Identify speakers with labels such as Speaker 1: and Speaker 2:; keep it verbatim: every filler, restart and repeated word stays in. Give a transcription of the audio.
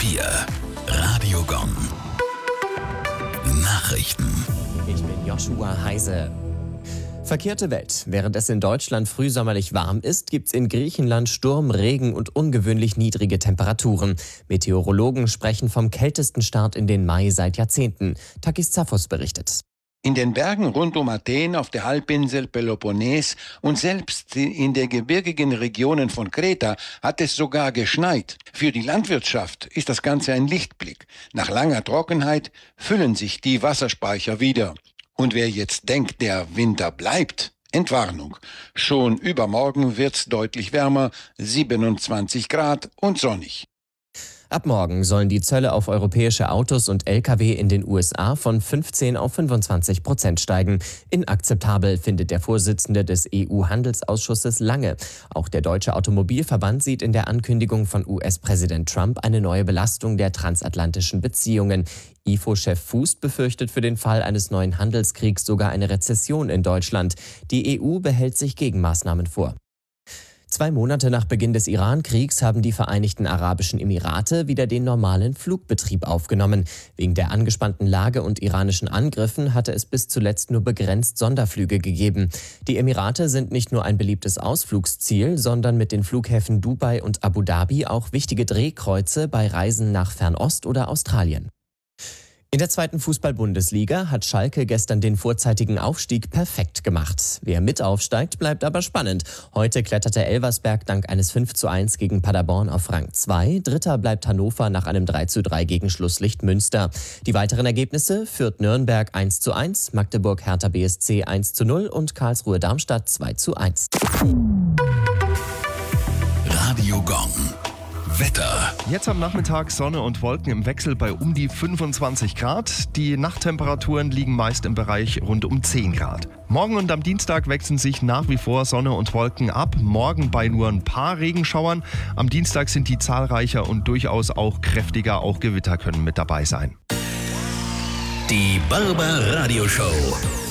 Speaker 1: vier. Radio Gong. Nachrichten.
Speaker 2: Ich bin Joshua Heise. Verkehrte Welt. Während es in Deutschland frühsommerlich warm ist, gibt's in Griechenland Sturm, Regen und ungewöhnlich niedrige Temperaturen. Meteorologen sprechen vom kältesten Start in den Mai seit Jahrzehnten. Takis Zaphos berichtet.
Speaker 3: In den Bergen rund um Athen, auf der Halbinsel Peloponnes und selbst in den gebirgigen Regionen von Kreta hat es sogar geschneit. Für die Landwirtschaft ist das Ganze ein Lichtblick. Nach langer Trockenheit füllen sich die Wasserspeicher wieder. Und wer jetzt denkt, der Winter bleibt, Entwarnung. Schon übermorgen wird's deutlich wärmer, siebenundzwanzig Grad und sonnig.
Speaker 2: Ab morgen sollen die Zölle auf europäische Autos und L K W in den U S A von fünfzehn auf fünfundzwanzig Prozent steigen. Inakzeptabel findet der Vorsitzende des E U-Handelsausschusses Lange. Auch der Deutsche Automobilverband sieht in der Ankündigung von U S-Präsident Trump eine neue Belastung der transatlantischen Beziehungen. I F O-Chef Fuß befürchtet für den Fall eines neuen Handelskriegs sogar eine Rezession in Deutschland. Die E U behält sich Gegenmaßnahmen vor. Zwei Monate nach Beginn des Iran-Kriegs haben die Vereinigten Arabischen Emirate wieder den normalen Flugbetrieb aufgenommen. Wegen der angespannten Lage und iranischen Angriffen hatte es bis zuletzt nur begrenzt Sonderflüge gegeben. Die Emirate sind nicht nur ein beliebtes Ausflugsziel, sondern mit den Flughäfen Dubai und Abu Dhabi auch wichtige Drehkreuze bei Reisen nach Fernost oder Australien. In der zweiten Fußball-Bundesliga hat Schalke gestern den vorzeitigen Aufstieg perfekt gemacht. Wer mit aufsteigt, bleibt aber spannend. Heute kletterte Elversberg dank eines fünf zu eins gegen Paderborn auf Rang zwei. Dritter bleibt Hannover nach einem drei zu drei gegen Schlusslicht Münster. Die weiteren Ergebnisse: Fürth-Nürnberg eins zu eins, Magdeburg-Hertha B S C eins zu null und Karlsruhe-Darmstadt zwei zu eins.
Speaker 1: Radio Gong. Wetter.
Speaker 4: Jetzt am Nachmittag Sonne und Wolken im Wechsel bei um die fünfundzwanzig Grad. Die Nachttemperaturen liegen meist im Bereich rund um zehn Grad. Morgen und am Dienstag wechseln sich nach wie vor Sonne und Wolken ab. Morgen bei nur ein paar Regenschauern. Am Dienstag sind die zahlreicher und durchaus auch kräftiger. Auch Gewitter können mit dabei sein.
Speaker 1: Die Barber Radio Show.